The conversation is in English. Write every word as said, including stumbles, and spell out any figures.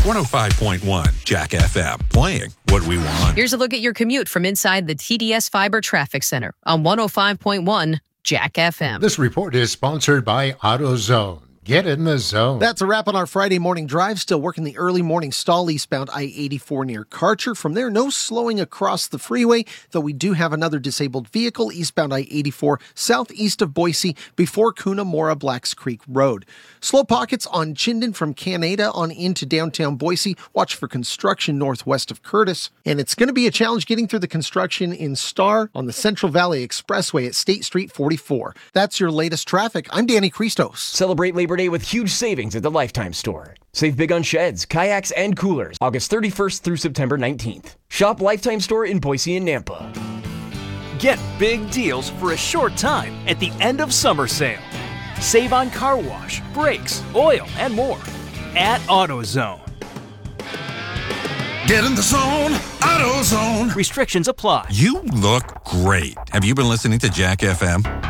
one oh five point one Jack F M, playing what we want. Here's a look at your commute from inside the T D S Fiber Traffic Center on one oh five point one Jack F M. This report is sponsored by AutoZone. Get in the zone. That's a wrap on our Friday morning drive. Still working the early morning stall eastbound I eighty-four near Karcher. From there, no slowing across the freeway, though we do have another disabled vehicle eastbound I eighty-four southeast of Boise before Cunamora Blacks Creek Road. Slow pockets on Chinden from Canada on into downtown Boise. Watch for construction northwest of Curtis. And it's going to be a challenge getting through the construction in Star on the Central Valley Expressway at State Street forty-four. That's your latest traffic. I'm Danny Christos. Celebrate Labor Day with huge savings at the Lifetime Store. Save big on sheds, kayaks, and coolers August thirty-first through September nineteenth. Shop Lifetime Store in Boise and Nampa. Get big deals for a short time at the end of summer sale. Save on car wash, brakes, oil, and more at AutoZone. Get in the zone, AutoZone. Restrictions apply. You look great. Have you been listening to Jack F M?